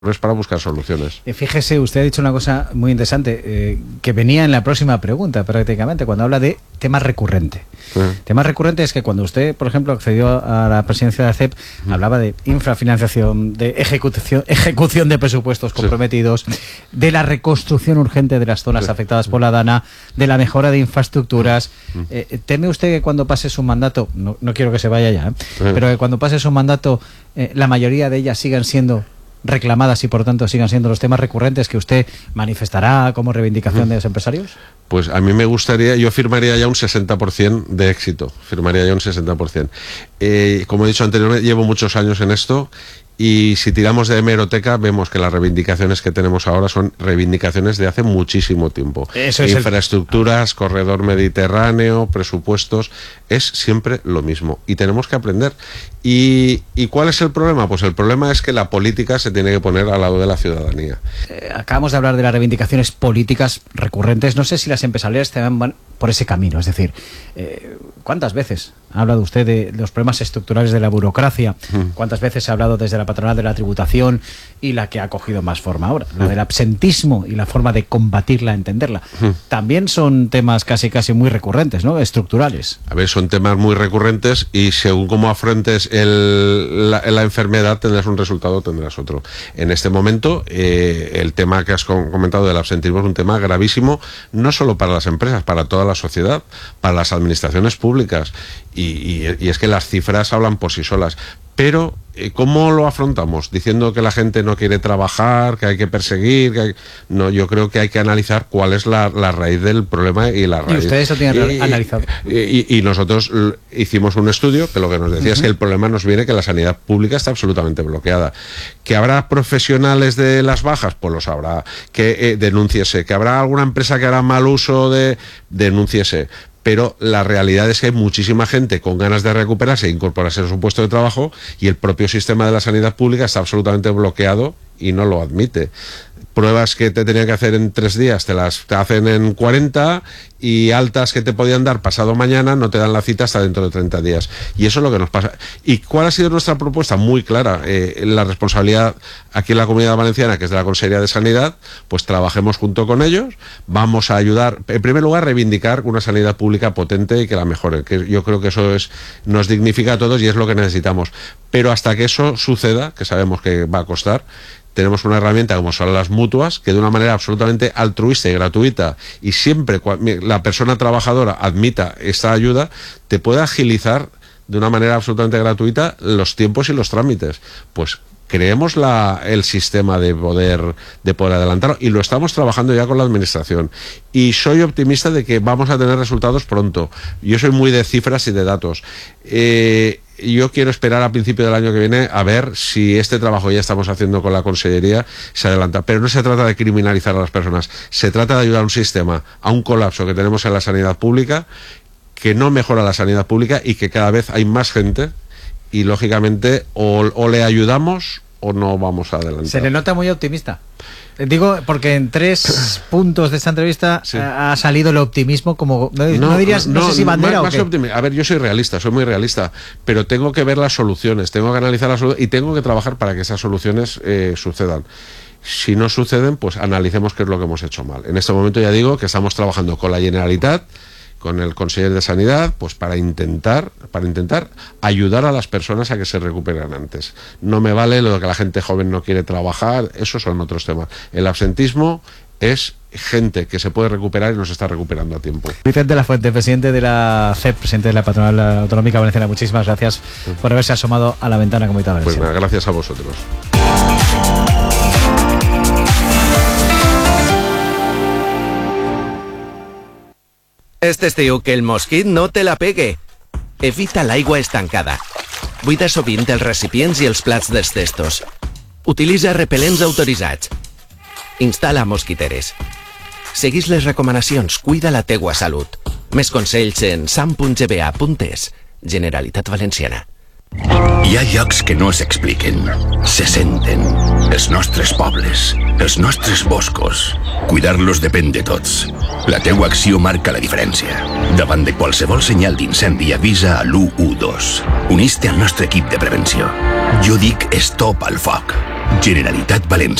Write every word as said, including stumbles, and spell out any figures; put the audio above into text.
es para buscar soluciones. Fíjese, usted ha dicho una cosa muy interesante, eh, que venía en la próxima pregunta prácticamente, cuando habla de tema recurrente. Sí. Tema recurrente es que cuando usted, por ejemplo, accedió a la presidencia de la C E P, sí. hablaba de infrafinanciación, de ejecución, ejecución de presupuestos comprometidos, sí. de la reconstrucción urgente de las zonas sí. afectadas por la DANA, de la mejora de infraestructuras. Sí. Eh, ¿Teme usted que cuando pase su mandato, no, no quiero que se vaya ya, ¿eh? sí. pero que cuando pase su mandato, eh, la mayoría de ellas sigan siendo reclamadas y por tanto sigan siendo los temas recurrentes que usted manifestará como reivindicación de los empresarios? Pues a mí me gustaría, yo firmaría ya un sesenta por ciento de éxito, firmaría ya un sesenta por ciento. Eh, como he dicho anteriormente, llevo muchos años en esto y si tiramos de hemeroteca vemos que las reivindicaciones que tenemos ahora son reivindicaciones de hace muchísimo tiempo. Eso es Infraestructuras, el... corredor mediterráneo, presupuestos, es siempre lo mismo y tenemos que aprender. ¿Y, ¿Y cuál es el problema? Pues el problema es que la política se tiene que poner al lado de la ciudadanía. Eh, acabamos de hablar de las reivindicaciones políticas recurrentes. No sé si las empresariales también van por ese camino. Es decir, eh, ¿cuántas veces ha hablado usted de los problemas estructurales de la burocracia? ¿Cuántas veces ha hablado desde la patronal de la tributación y la que ha cogido más forma ahora? La del absentismo y la forma de combatirla, entenderla. También son temas casi casi muy recurrentes, ¿no? Estructurales. A ver, son temas muy recurrentes y según cómo afrontes el, la, la enfermedad tendrás un resultado, tendrás otro. En este momento, eh, el tema que has comentado del absentismo es un tema gravísimo, no solo para las empresas, para toda la sociedad, para las administraciones públicas. Y, y, y es que las cifras hablan por sí solas. Pero, ¿cómo lo afrontamos? Diciendo que la gente no quiere trabajar, que hay que perseguir, que hay... No, yo creo que hay que analizar cuál es la, la raíz del problema y la raíz. Y ustedes lo tienen y, analizado. Y, y, y nosotros hicimos un estudio que lo que nos decía uh-huh. es que el problema nos viene que la sanidad pública está absolutamente bloqueada. ¿Que habrá profesionales de las bajas? Pues los habrá. Que eh, denúnciese. ¿Que habrá alguna empresa que hará mal uso de...? Denúnciese. Pero la realidad es que hay muchísima gente con ganas de recuperarse e incorporarse a su puesto de trabajo y el propio sistema de la sanidad pública está absolutamente bloqueado y no lo admite. Pruebas que te tenían que hacer en tres días te las te hacen en cuarenta y altas que te podían dar pasado mañana no te dan la cita hasta dentro de treinta días. Y eso es lo que nos pasa. ¿Y cuál ha sido nuestra propuesta? Muy clara. Eh, la responsabilidad aquí en la Comunidad Valenciana, que es de la Consellería de Sanidad, pues trabajemos junto con ellos. Vamos a ayudar, en primer lugar, reivindicar una sanidad pública potente y que la mejore. Que yo creo que eso es nos dignifica a todos y es lo que necesitamos. Pero hasta que eso suceda, que sabemos que va a costar, tenemos una herramienta como son las mutuas, que de una manera absolutamente altruista y gratuita, y siempre la persona trabajadora admita esta ayuda, te puede agilizar de una manera absolutamente gratuita los tiempos y los trámites. Pues creemos la, el sistema de poder, de poder adelantarlo y lo estamos trabajando ya con la administración. Y soy optimista de que vamos a tener resultados pronto. Yo soy muy de cifras y de datos. Eh, yo quiero esperar a principio del año que viene a ver si este trabajo que ya estamos haciendo con la Consellería se adelanta. Pero no se trata de criminalizar a las personas, se trata de ayudar a un sistema, a un colapso que tenemos en la sanidad pública, que no mejora la sanidad pública y que cada vez hay más gente y lógicamente o, o le ayudamos o no vamos a adelantar. Se le nota muy optimista. Digo, porque en tres puntos de esta entrevista sí. ha salido el optimismo como... No, no dirías, no, no sé si bandera más, o qué. Más a ver, yo soy realista, soy muy realista, pero tengo que ver las soluciones, tengo que analizar las soluciones y tengo que trabajar para que esas soluciones eh, sucedan. Si no suceden, pues analicemos qué es lo que hemos hecho mal. En este momento ya digo que estamos trabajando con la Generalitat, con el consejero de Sanidad, pues para intentar, para intentar ayudar a las personas a que se recuperen antes. No me vale lo de que la gente joven no quiere trabajar, esos son otros temas. El absentismo es gente que se puede recuperar y no se está recuperando a tiempo. Vicente Lafuente, presidente de la C E P, presidente de la Patronal Autonómica Valenciana, muchísimas gracias sí. por haberse asomado a la ventana Comunidad Valenciana. Pues nada, gracias a vosotros. Este estiu que el mosquit no te la pegue. Evita l'aigua estancada. Buida sovint els recipients i els plats dels testos. Utilitza repel·lents autoritzats. Instal·la mosquiteres. Seguís les recomanacions, cuida la teua salut. Més consells en sam punt g b a punt es. Generalitat Valenciana. Hi ha llocs que no s'expliquen, se senten. Els nostres pobles, els nostres boscos. Cuidar-los depèn de tots. La teua acció marca la diferència. Davant de qualsevol senyal d'incendi avisa a l'u u dos. Unís-te al nostre equip de prevenció. Jo dic stop al foc. Generalitat Valenciana.